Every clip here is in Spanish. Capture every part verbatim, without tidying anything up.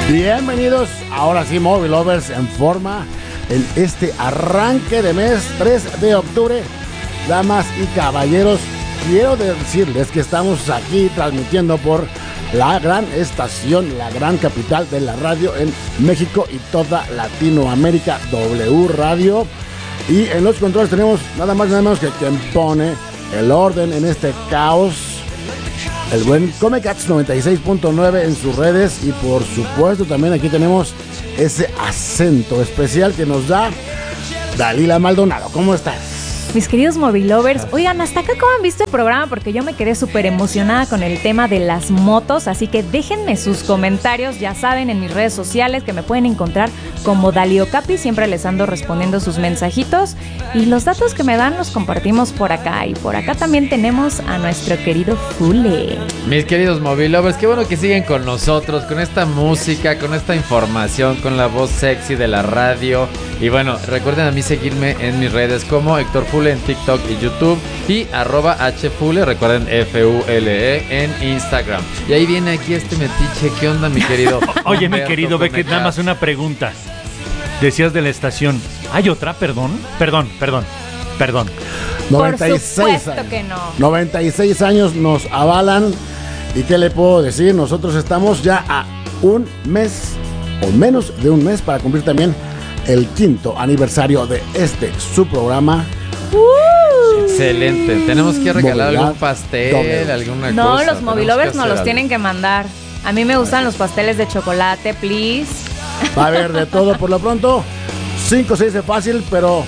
Bienvenidos, ahora sí, Movie Lovers en forma en este arranque de mes, tres de octubre. Damas y caballeros, quiero decirles que estamos aquí transmitiendo por la gran estación, la gran capital de la radio en México y toda Latinoamérica, W Radio. Y en los controles tenemos nada más y nada menos que quien pone el orden en este caos, el buen Comecats noventa y seis punto nueve en sus redes. Y por supuesto también aquí tenemos ese acento especial que nos da Dalila Maldonado. ¿Cómo estás? Mis queridos Movie Lovers, oigan, hasta acá cómo han visto el programa, porque yo me quedé súper emocionada con el tema de las motos, así que déjenme sus comentarios, ya saben, en mis redes sociales que me pueden encontrar como Dalio Capi, siempre les ando respondiendo sus mensajitos, y los datos que me dan los compartimos por acá, y por acá también tenemos a nuestro querido Fule. Mis queridos Movie Lovers, qué bueno que siguen con nosotros, con esta música, con esta información, con la voz sexy de la radio, y bueno, recuerden a mí seguirme en mis redes como Héctor Fule en TikTok y YouTube y arroba hfule, recuerden F U L E en Instagram. Y ahí viene aquí este metiche. ¿Qué onda, mi querido? Oye, mi querido Beckett, nada más una pregunta. Decías de la estación. ¿Hay otra? Perdón, perdón, perdón, perdón. noventa y seis Por supuesto años. que no. noventa y seis años nos avalan. ¿Y qué le puedo decir? Nosotros estamos ya a un mes o menos de un mes para cumplir también el quinto aniversario de este su programa. Uh, Excelente. Tenemos que regalar Movilidad algún pastel, doble. alguna no, cosa. los Movie Lovers nos los algo. tienen que mandar. A mí me gustan los pasteles de chocolate, please. Va a haber de todo por lo pronto. cinco se dice fácil, pero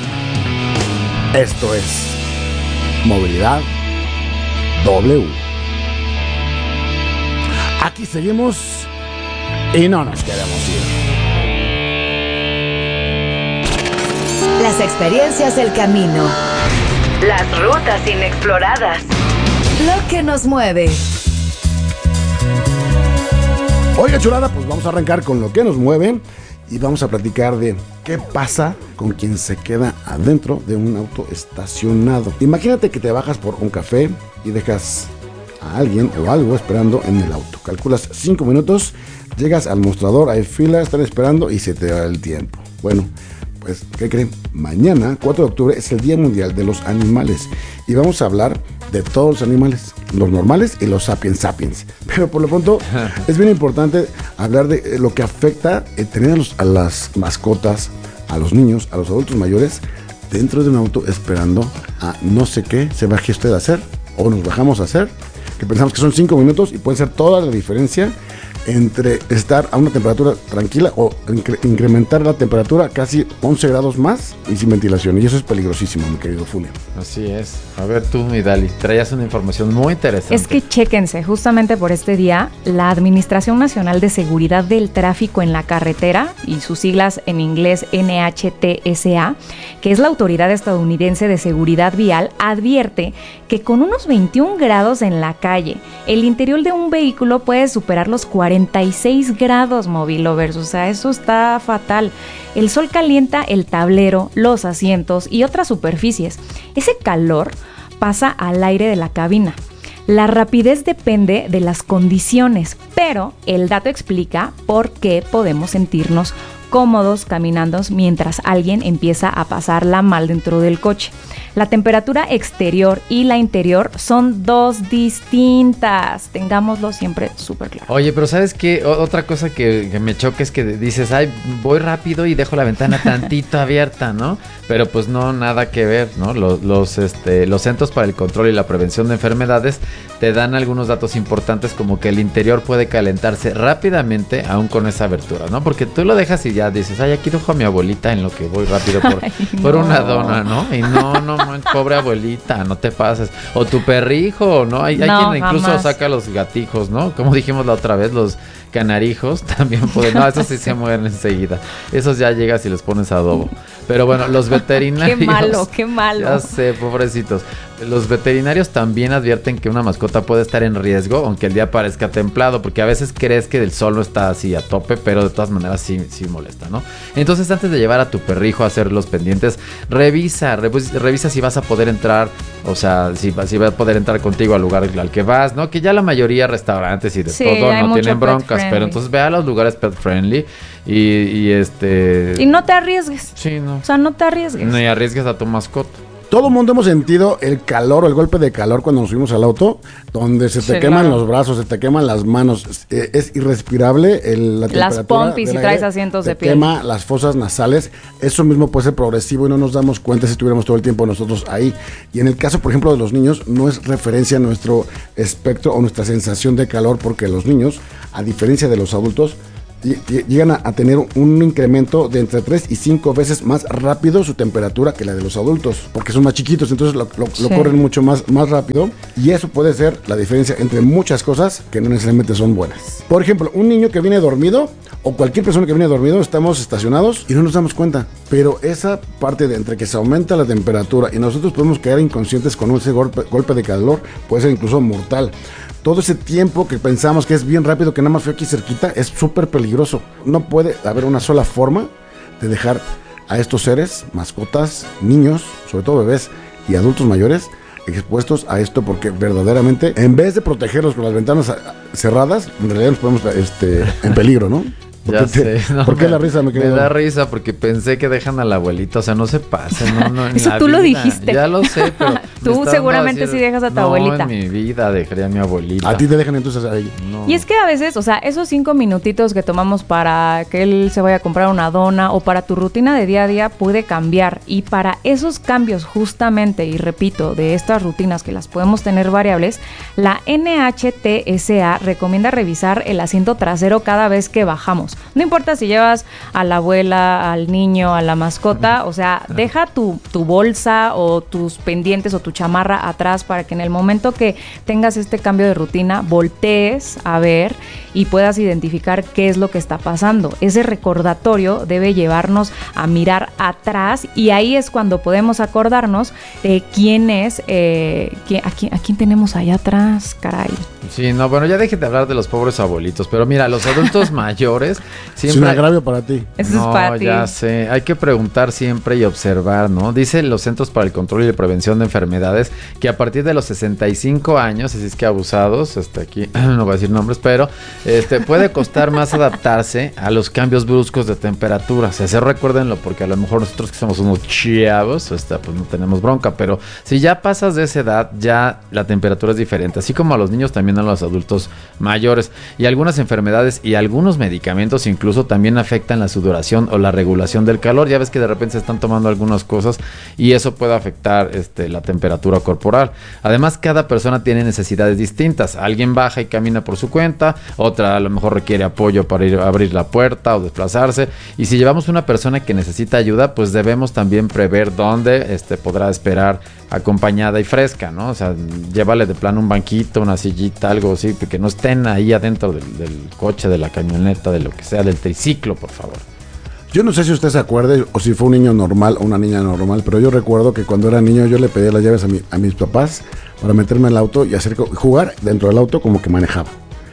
esto es Movilidad W. Aquí seguimos y no nos queremos ir. Las experiencias del camino, las rutas inexploradas, lo que nos mueve. Oiga, chulada, pues vamos a arrancar con lo que nos mueve y vamos a platicar de qué pasa con quien se queda adentro de un auto estacionado. Imagínate que te bajas por un café y dejas a alguien o algo esperando en el auto. Calculas cinco minutos, llegas al mostrador, hay fila, están esperando y se te va el tiempo. Bueno, pues, ¿qué creen? Mañana, cuatro de octubre, es el Día Mundial de los Animales y vamos a hablar de todos los animales, los normales y los sapiens sapiens. Pero por lo pronto es bien importante hablar de lo que afecta el tener a, los, a las mascotas, a los niños, a los adultos mayores dentro de un auto esperando a no sé qué se baje usted a hacer o nos bajamos a hacer, que pensamos que son cinco minutos y puede ser toda la diferencia entre estar a una temperatura tranquila o incre- incrementar la temperatura casi once grados más y sin ventilación. Y eso es peligrosísimo, mi querido Fulio. Así es. A ver tú, mi Dali, traías una información muy interesante. Es que chéquense, justamente por este día, la Administración Nacional de Seguridad del Tráfico en la Carretera, y sus siglas en inglés N H T S A, que es la Autoridad Estadounidense de Seguridad Vial, advierte que con unos veintiún grados en la calle, el interior de un vehículo puede superar los cuarenta y seis grados, Movie Lovers. O sea, eso está fatal. El sol calienta el tablero, los asientos y otras superficies. Ese calor pasa al aire de la cabina. La rapidez depende de las condiciones, pero el dato explica por qué podemos sentirnos cómodos caminando mientras alguien empieza a pasarla mal dentro del coche. La temperatura exterior y la interior son dos distintas. Tengámoslo siempre súper claro. Oye, pero ¿sabes qué? O- otra cosa que, que me choca es que dices, ay, voy rápido y dejo la ventana tantito abierta, ¿no? Pero pues no, nada que ver, ¿no? Los, los, este, los Centros para el Control y la Prevención de Enfermedades te dan algunos datos importantes, como que el interior puede calentarse rápidamente aún con esa abertura, ¿no? Porque tú lo dejas y ya dices, ay, aquí dejo a mi abuelita en lo que voy rápido por, Ay, por no. una dona, ¿no? Y no, no, man, pobre abuelita, no te pases. O tu perrijo, ¿no? Hay, hay No, quien incluso jamás. saca los gatijos, ¿no? Como dijimos la otra vez, los canarijos también pueden. No, esos sí se mueren enseguida. Esos ya llegas y les pones adobo. Pero bueno, los veterinarios. Qué malo, qué malo. Ya sé, pobrecitos. Los veterinarios también advierten que una mascota puede estar en riesgo, aunque el día parezca templado, porque a veces crees que el sol no está así a tope, pero de todas maneras sí, sí molesta, ¿no? Entonces, antes de llevar a tu perrijo a hacer los pendientes, revisa, revisa, revisa si vas a poder entrar, o sea, si, si va a poder entrar contigo al lugar al que vas, ¿no? Que ya la mayoría de restaurantes y de sí, todo no tienen broncas, pero entonces ve a los lugares pet friendly y, y este... Y no te arriesgues. Sí, no. O sea, no te arriesgues. Ni arriesgues a tu mascota. Todo el mundo hemos sentido el calor o el golpe de calor cuando nos subimos al auto, donde se te sí, queman claro. los brazos, se te queman las manos. Es, es irrespirable el, la temperatura. Las pompis, si traes asientos de piel. Quema las fosas nasales. Eso mismo puede ser progresivo y no nos damos cuenta si estuviéramos todo el tiempo nosotros ahí. Y en el caso, por ejemplo, de los niños, no es referencia a nuestro espectro o nuestra sensación de calor, porque los niños, a diferencia de los adultos, llegan a, a tener un incremento de entre tres y cinco veces más rápido su temperatura que la de los adultos, porque son más chiquitos, entonces lo, lo, sí. lo corren mucho más, más rápido, y eso puede ser la diferencia entre muchas cosas que no necesariamente son buenas. Por ejemplo, un niño que viene dormido, o cualquier persona que viene dormido, estamos estacionados y no nos damos cuenta, pero esa parte de entre que se aumenta la temperatura y nosotros podemos quedar inconscientes con ese golpe, golpe de calor, puede ser incluso mortal. Todo ese tiempo que pensamos que es bien rápido, que nada más fue aquí cerquita, es súper peligroso. No puede haber una sola forma de dejar a estos seres, mascotas, niños, sobre todo bebés y adultos mayores, expuestos a esto, porque verdaderamente, en vez de protegerlos con las ventanas cerradas, en realidad nos ponemos este, en peligro, ¿no? Ya te, sé. No, ¿Por qué me, la risa, mi querido? Me da risa porque pensé que dejan a la abuelita, o sea, no se pasen, no, no, en Eso la tú vida. Lo dijiste. Ya lo sé, pero... Tú seguramente decir, sí dejas a tu no, abuelita. No, en mi vida dejaría a mi abuelita. A ti te dejan entonces ahí. No. Y es que a veces, o sea, esos cinco minutitos que tomamos para que él se vaya a comprar una dona o para tu rutina de día a día puede cambiar. Y para esos cambios justamente, y repito, de estas rutinas que las podemos tener variables, la N H T S A recomienda revisar el asiento trasero cada vez que bajamos. No importa si llevas a la abuela, al niño, a la mascota, o sea, deja tu, tu bolsa o tus pendientes o tu chamarra atrás para que en el momento que tengas este cambio de rutina, voltees a ver y puedas identificar qué es lo que está pasando. Ese recordatorio debe llevarnos a mirar atrás y ahí es cuando podemos acordarnos de quién es, eh, quién, a, quién, a quién tenemos allá atrás, caray. Sí, no, bueno, ya dejen de hablar de los pobres abuelitos, pero mira, los adultos mayores siempre... Es un agravio para ti. Eso no, es para ti. Ya sé, hay que preguntar siempre y observar, ¿no? Dicen los Centros para el Control y la Prevención de Enfermedades que a partir de los sesenta y cinco años, así es que abusados, hasta aquí, no voy a decir nombres, pero este puede costar más adaptarse a los cambios bruscos de temperatura. O sea, se recuérdenlo, porque a lo mejor nosotros que somos unos chavos, este, pues no tenemos bronca, pero si ya pasas de esa edad, ya la temperatura es diferente, así como a los niños, también a los adultos mayores. Y algunas enfermedades y algunos medicamentos incluso también afectan la sudoración o la regulación del calor. Ya ves que de repente se están tomando algunas cosas y eso puede afectar este, la temperatura corporal. Además, cada persona tiene necesidades distintas. Alguien baja y camina por su cuenta, otra a lo mejor requiere apoyo para ir a abrir la puerta o desplazarse. Y si llevamos una persona que necesita ayuda, pues debemos también prever dónde este, podrá esperar acompañada y fresca, ¿no? O sea, llévale de plano un banquito, una sillita, algo así, que no estén ahí adentro del, del coche, de la camioneta, de lo que sea, del triciclo, por favor. Yo no sé si usted se acuerde o si fue un niño normal o una niña normal, pero yo recuerdo que cuando era niño yo le pedía las llaves a, mi, a mis papás para meterme al auto y hacer jugar dentro del auto como que manejaba.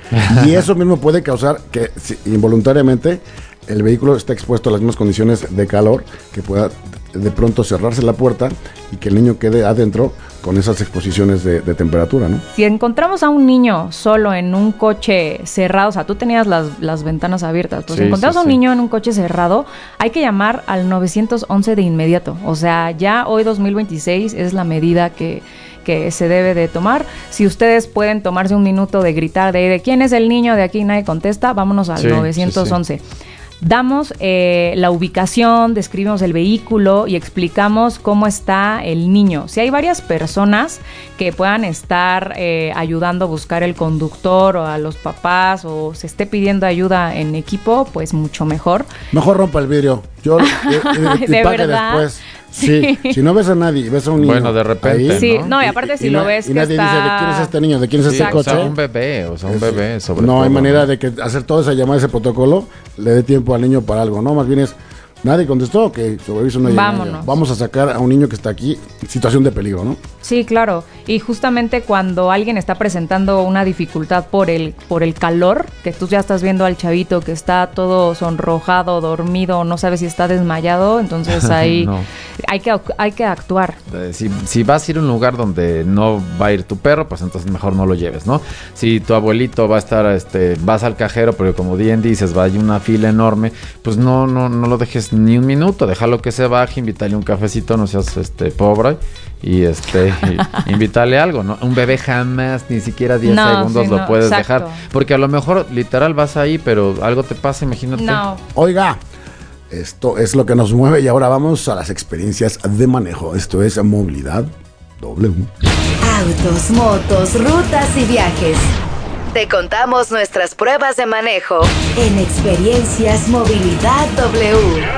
Y eso mismo puede causar que si, involuntariamente el vehículo esté expuesto a las mismas condiciones de calor, que pueda de pronto cerrarse la puerta y que el niño quede adentro con esas exposiciones de, de temperatura, ¿no? Si encontramos a un niño solo en un coche cerrado, o sea, tú tenías las, las ventanas abiertas, pues sí, si encontramos sí, a un sí. niño en un coche cerrado, hay que llamar al nueve once de inmediato. O sea, ya hoy dos mil veintiséis es la medida que... que se debe de tomar. Si ustedes pueden tomarse un minuto de gritar de, de quién es el niño, de aquí nadie contesta, vámonos al sí, nueve once. Sí, sí. Damos eh, la ubicación, describimos el vehículo y explicamos cómo está el niño. Si hay varias personas que puedan estar eh, ayudando a buscar el conductor o a los papás o se esté pidiendo ayuda en equipo, pues mucho mejor. Mejor rompa el vidrio. Yo y, y, ¿De pague verdad? Después. Sí. sí, si no ves a nadie, ves a un niño. Bueno, de repente. Ahí, sí, no, y aparte si y, lo y ves y que nadie está... dice de quién es este niño, de quién es sí, este coche. O sea, un bebé, o sea, un bebé sobre No todo, hay manera ¿no? de que hacer toda esa llamada, ese protocolo, le dé tiempo al niño para algo, ¿no? Más bien es Nadie contestó, que sobreviso no llega. Vámonos. Vamos a sacar a un niño que está aquí en situación de peligro, ¿no? Sí, claro. Y justamente cuando alguien está presentando una dificultad por el, por el calor, que tú ya estás viendo al chavito que está todo sonrojado, dormido, no sabes si está desmayado, entonces ahí No. hay que hay que actuar. Eh, Si, si vas a ir a un lugar donde no va a ir tu perro, pues entonces mejor no lo lleves, ¿no? Si tu abuelito va a estar, este, vas al cajero, pero como bien dices, va a ir una fila enorme, pues no, no, no lo dejes ni un minuto, déjalo que se baje, invítale un cafecito, no seas este pobre, y este y, invítale algo, ¿no? Un bebé jamás, ni siquiera diez No, segundos sí, lo no, puedes exacto. dejar, porque a lo mejor literal vas ahí, pero algo te pasa, imagínate. No. Oiga, esto es lo que nos mueve y ahora vamos a las experiencias de manejo. Esto es Movilidad W. Autos, motos, rutas y viajes. Te contamos nuestras pruebas de manejo en Experiencias Movilidad W.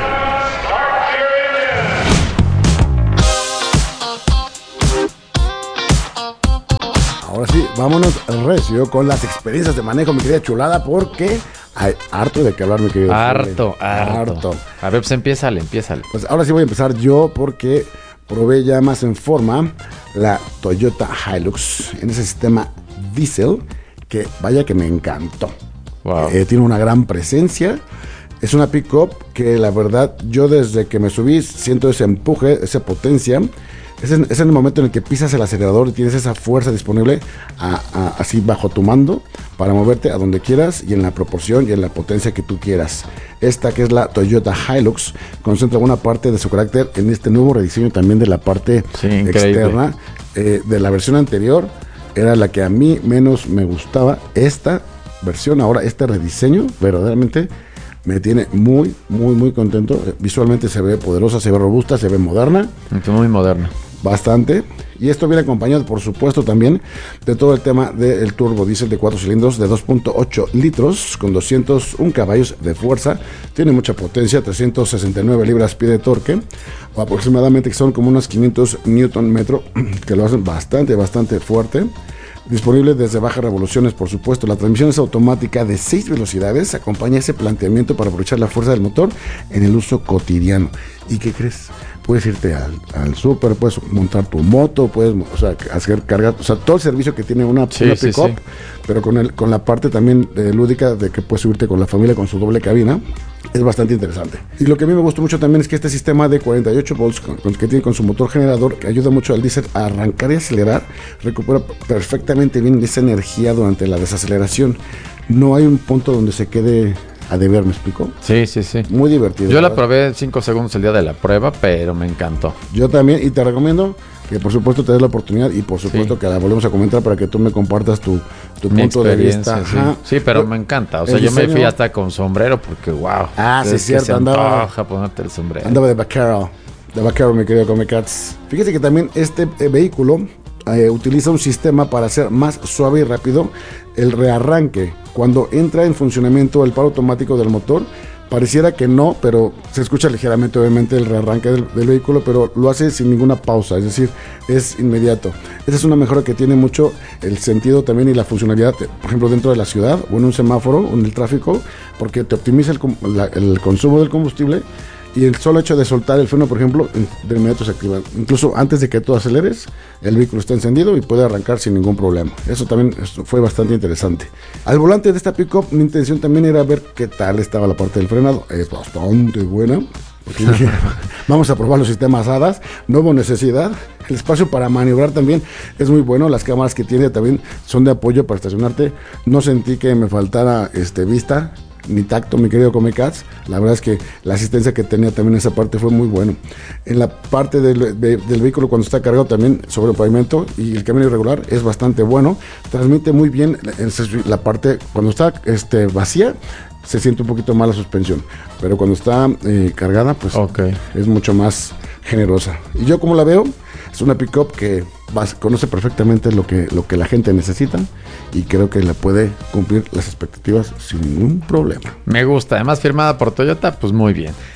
Ahora sí, vámonos recio con las experiencias de manejo, mi querida chulada, porque hay harto de qué hablar, mi querido. Harto, harto, Harto. A ver, pues empiézale, empiézale. Pues ahora sí voy a empezar yo porque probé ya más en forma la Toyota Hilux en ese sistema diesel que vaya que me encantó. Wow. Eh, tiene una gran presencia. Es una pick-up que la verdad yo desde que me subí siento ese empuje, esa potencia. Es en, es en el momento en el que pisas el acelerador y tienes esa fuerza disponible a, a, así bajo tu mando para moverte a donde quieras y en la proporción y en la potencia que tú quieras. Esta que es la Toyota Hilux concentra buena parte de su carácter en este nuevo rediseño también de la parte Sí, increíble. externa. Eh, de la versión anterior era la que a mí menos me gustaba. Esta versión ahora, este rediseño verdaderamente me tiene muy, muy, muy contento. Eh, Visualmente se ve poderosa, se ve robusta, se ve moderna. Muy moderno. Bastante. Y esto viene acompañado, por supuesto, también de todo el tema del turbo diésel de cuatro cilindros de dos punto ocho litros con doscientos un caballos de fuerza. Tiene mucha potencia, trescientas sesenta y nueve libras-pie de torque, o aproximadamente que son como unos quinientos newton metro, que lo hacen bastante, bastante fuerte. Disponible desde bajas revoluciones, por supuesto. La transmisión es automática de seis velocidades. Acompaña ese planteamiento para aprovechar la fuerza del motor en el uso cotidiano. ¿Y qué crees? Puedes irte al, al súper, puedes montar tu moto, puedes, o sea, hacer cargar, o sea, todo el servicio que tiene una, Sí, una sí, pick-up, sí. pero con, el, con la parte también eh, lúdica de que puedes subirte con la familia con su doble cabina. Es bastante interesante. Y lo que a mí me gustó mucho también es que este sistema de cuarenta y ocho volts con, con, que tiene con su motor generador, que ayuda mucho al diésel a arrancar y acelerar, recupera perfectamente bien esa energía durante la desaceleración. No hay un punto donde se quede a deber, ¿me explico? Sí, sí, sí. Muy divertido. Yo la ¿verdad? probé cinco segundos el día de la prueba, pero me encantó. Yo también, y te recomiendo que por supuesto te des la oportunidad y por supuesto Sí. que la volvemos a comentar para que tú me compartas tu, tu Mi punto de experiencia, vista. sí. Ajá. Sí, pero Yo- me encanta. O el sea, yo me fui diseño- hasta con sombrero porque, wow. Ah, sí, es que cierto, se andaba- antoja ponerte el sombrero. Andaba de vaquero, de vaquero, mi querido Comecats. Fíjese que también este eh, vehículo eh, utiliza un sistema para hacer más suave y rápido el rearranque. Cuando entra en funcionamiento el paro automático del motor, pareciera que no, pero se escucha ligeramente obviamente el rearranque del, del vehículo, pero lo hace sin ninguna pausa, es decir, es inmediato. Esa es una mejora que tiene mucho el sentido también y la funcionalidad, por ejemplo, dentro de la ciudad o en un semáforo o en el tráfico, porque te optimiza el, com- la- el consumo del combustible. Y el solo hecho de soltar el freno, por ejemplo, de inmediato se activa. Incluso antes de que tú aceleres, el vehículo está encendido y puede arrancar sin ningún problema. Eso también eso fue bastante interesante. Al volante de esta pick-up, mi intención también era ver qué tal estaba la parte del frenado. Es bastante buena. Porque dije, vamos a probar los sistemas A D A S. No hubo necesidad. El espacio para maniobrar también es muy bueno. Las cámaras que tiene también son de apoyo para estacionarte. No sentí que me faltara este, vista ni tacto, mi querido Comecats. La verdad es que la asistencia que tenía también en esa parte fue muy bueno. En la parte del, de, del vehículo cuando está cargado también sobre el pavimento y el camino irregular es bastante bueno. Transmite muy bien la, la parte cuando está este, vacía. Se siente un poquito más la suspensión, pero cuando está eh, cargada, pues Ok. es mucho más generosa. Y yo como la veo, es una pick-up que vas- conoce perfectamente lo que, lo que la gente necesita y creo que la puede cumplir las expectativas sin ningún problema. Me gusta. Además, firmada por Toyota, pues muy bien.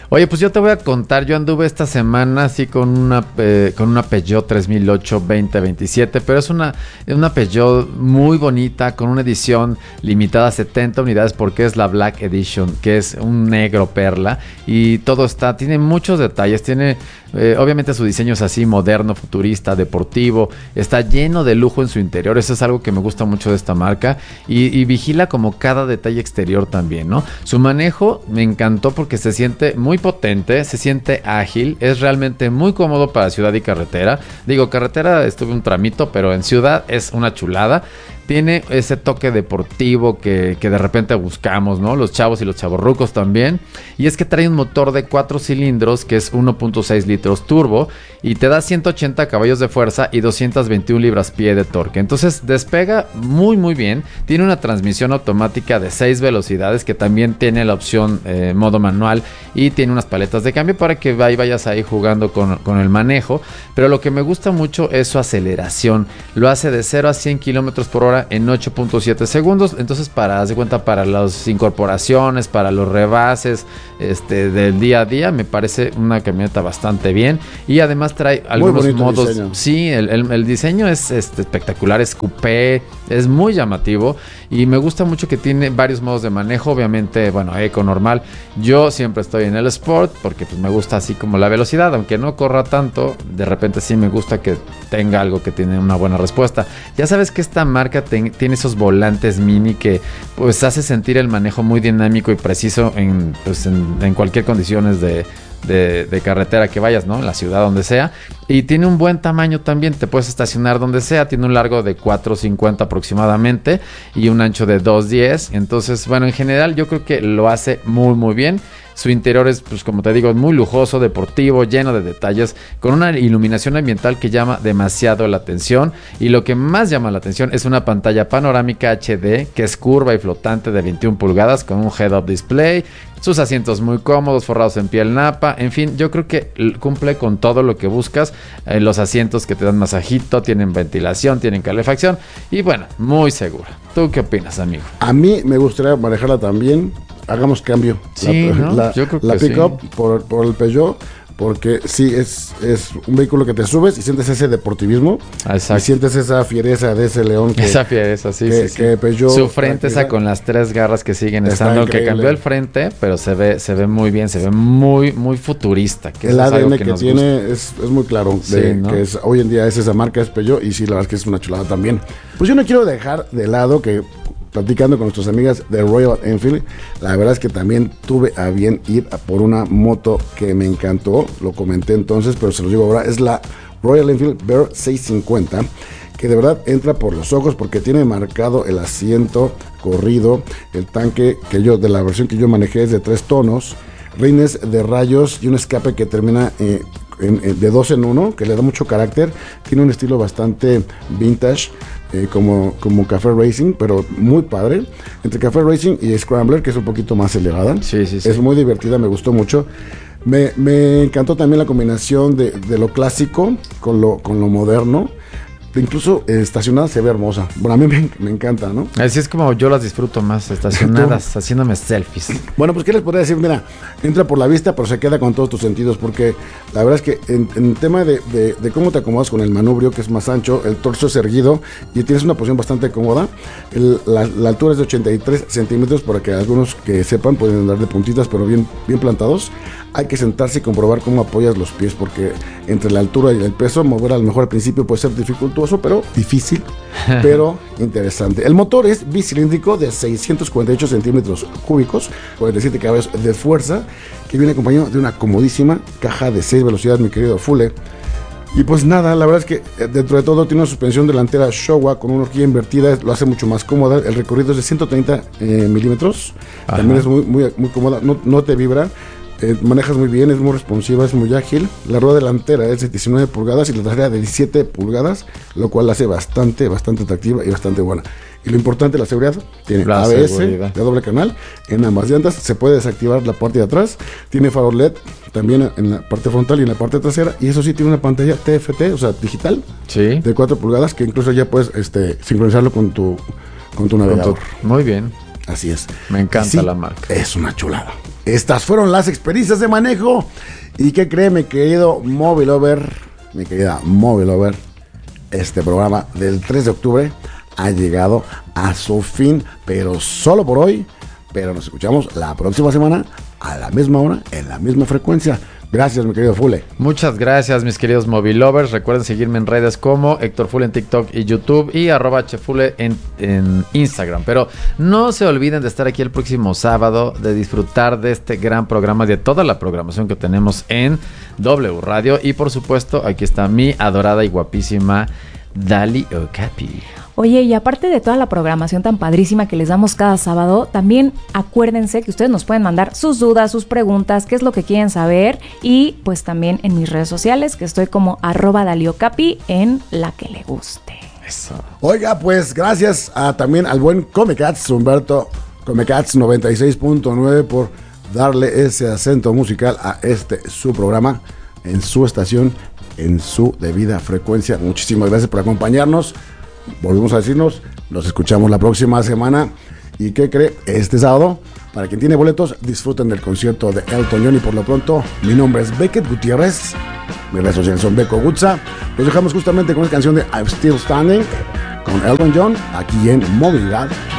Oye, pues yo te voy a contar, yo anduve esta semana así con una eh, con una Peugeot tres mil ocho veinte veintisiete, pero es una, una Peugeot muy bonita, con una edición limitada a setenta unidades, porque es la Black Edition, que es un negro perla, y todo está, tiene muchos detalles, tiene eh, obviamente su diseño es así, moderno, futurista, deportivo, está lleno de lujo en su interior, eso es algo que me gusta mucho de esta marca, y, y vigila como cada detalle exterior también, ¿no? Su manejo me encantó porque se siente muy potente, se siente ágil, es realmente muy cómodo para ciudad y carretera. Digo, carretera estuve un tramito, pero en ciudad es una chulada. Tiene ese toque deportivo que, que de repente buscamos, ¿no? Los chavos y los chavorrucos también. Y es que trae un motor de cuatro cilindros que es uno punto seis litros turbo y te da ciento ochenta caballos de fuerza y doscientas veintiuna libras-pie de torque. Entonces despega muy muy bien. Tiene una transmisión automática de seis velocidades que también tiene la opción eh, modo manual, y tiene unas paletas de cambio para que ahí vayas ahí jugando con, con el manejo. Pero lo que me gusta mucho es su aceleración. Lo hace de cero a cien kilómetros por hora en ocho punto siete segundos. Entonces, para, haz de cuenta, para las incorporaciones, para los rebases este, del día a día, me parece una camioneta bastante bien. Y además trae algunos modos. Diseño. Sí, el, el, el diseño es este, espectacular, es coupé, es muy llamativo. Y me gusta mucho que tiene varios modos de manejo. Obviamente, bueno, eco, normal. Yo siempre estoy en el Sport porque pues me gusta así como la velocidad. Aunque no corra tanto, de repente sí me gusta que tenga algo que tiene una buena respuesta. Ya sabes que esta marca te, tiene esos volantes mini que pues hace sentir el manejo muy dinámico y preciso en, pues, en, en cualquier condiciones de... De, de carretera que vayas, ¿no? En la ciudad, donde sea. Y tiene un buen tamaño también. Te puedes estacionar donde sea. Tiene un largo de cuatro cincuenta aproximadamente y un ancho de dos diez. Entonces, bueno, en general yo creo que lo hace muy, muy bien. Su interior es, pues como te digo, muy lujoso, deportivo, lleno de detalles, con una iluminación ambiental que llama demasiado la atención. Y lo que más llama la atención es una pantalla panorámica H D que es curva y flotante de veintiuna pulgadas con un head-up display. Sus asientos muy cómodos, forrados en piel napa. En fin, yo creo que cumple con todo lo que buscas. Eh, los asientos que te dan masajito, tienen ventilación, tienen calefacción. Y bueno, muy segura. ¿Tú qué opinas, amigo? A mí me gustaría manejarla también. Hagamos cambio. Sí, la, ¿no? la, Yo creo que la pick-up sí. por, por el Peugeot. Porque sí, es, es un vehículo que te subes y sientes ese deportivismo. Exacto. Y sientes esa fiereza de ese león. Que, esa fiereza, sí, que, sí, que sí. Peugeot, su frente esa con las tres garras que siguen está estando. increíble. Que cambió el frente, pero se ve, se ve muy bien, se ve muy, muy futurista. Que el eso A es D N algo que, que nos tiene gusta. es, es muy claro. De, Sí, ¿no? Que es, hoy en día es esa marca, es Peugeot. Y sí, la verdad es que es una chulada también. Pues yo no quiero dejar de lado que, platicando con nuestras amigas de Royal Enfield, la verdad es que también tuve a bien ir a por una moto que me encantó, lo comenté entonces, pero se los digo ahora, es la Royal Enfield Bear seiscientos cincuenta, que de verdad entra por los ojos porque tiene marcado el asiento corrido, el tanque que yo, de la versión que yo manejé, es de tres tonos, rines de rayos y un escape que termina eh, en, en, de dos en uno, que le da mucho carácter, tiene un estilo bastante vintage, Eh, como, como Café Racing, pero muy padre. Entre Café Racing y Scrambler, que es un poquito más elevada. Sí, sí, sí. Es muy divertida, me gustó mucho. Me, me encantó también la combinación de, de lo clásico con lo, con lo moderno. Incluso eh, estacionada se ve hermosa. Bueno, a mí me, me encanta, ¿no? Así es como yo las disfruto más, estacionadas, haciéndome selfies. Bueno, pues ¿qué les podría decir? Mira, entra por la vista, pero se queda con todos tus sentidos, porque la verdad es que en, en tema de, de, de cómo te acomodas con el manubrio, que es más ancho, el torso es erguido y tienes una posición bastante cómoda. El, la, la altura es de ochenta y tres centímetros, para que algunos que sepan pueden andar de puntitas, pero bien, bien plantados. Hay que sentarse y comprobar cómo apoyas los pies, porque entre la altura y el peso, mover a lo mejor al principio puede ser dificultoso, pero difícil, pero interesante. El motor es bicilíndrico de seiscientos cuarenta y ocho centímetros cúbicos, cuarenta y siete caballos de fuerza, que viene acompañado de una comodísima caja de seis velocidades, mi querido Fule. Y pues nada, la verdad es que dentro de todo tiene una suspensión delantera Showa con una horquilla invertida, lo hace mucho más cómoda. El recorrido es de ciento treinta eh, milímetros, Ajá. También es muy, muy, muy cómoda, no, no te vibra. Eh, manejas muy bien, es muy responsiva, es muy ágil. La rueda delantera es de diecinueve pulgadas y la trasera de diecisiete pulgadas, lo cual la hace bastante, bastante atractiva y bastante buena. Y lo importante, la seguridad, tiene la A B S seguridad. de doble canal en ambas llantas, se puede desactivar la parte de atrás, tiene faro L E D también en la parte frontal y en la parte trasera, y eso sí, tiene una pantalla T F T, o sea, digital, sí. de cuatro pulgadas, que incluso ya puedes este, sincronizarlo con tu, con tu navegador. Muy bien. Así es. Me encanta sí, la marca. Es una chulada. Estas fueron las experiencias de manejo. ¿Y qué cree, mi querido Móvil Over? Mi querida Móvil Over, este programa del tres de octubre ha llegado a su fin, pero solo por hoy. Pero nos escuchamos la próxima semana a la misma hora, en la misma frecuencia. Gracias, mi querido Fule. Muchas gracias, mis queridos Movilovers. Recuerden seguirme en redes como Héctor Fule en TikTok y YouTube y arroba Chefule en, en Instagram. Pero no se olviden de estar aquí el próximo sábado, de disfrutar de este gran programa, de toda la programación que tenemos en W Radio. Y por supuesto, aquí está mi adorada y guapísima Dali Okapi. Oye, y aparte de toda la programación tan padrísima que les damos cada sábado, también acuérdense que ustedes nos pueden mandar sus dudas, sus preguntas, qué es lo que quieren saber, y pues también en mis redes sociales, que estoy como arroba daliocapi en la que le guste. Eso. Oiga, pues gracias a, también al buen Comecats, Humberto Comecats noventa y seis punto nueve, por darle ese acento musical a este su programa, en su estación, en su debida frecuencia. Muchísimas gracias por acompañarnos. Volvemos a decirnos, nos escuchamos la próxima semana. ¿Y qué cree? Este sábado, para quien tiene boletos, disfruten del concierto de Elton John. Y por lo pronto, mi nombre es Beckett Gutiérrez, mis redes sociales son Beco Gutza. Los dejamos justamente con la canción de I'm Still Standing con Elton John, aquí en Movilidad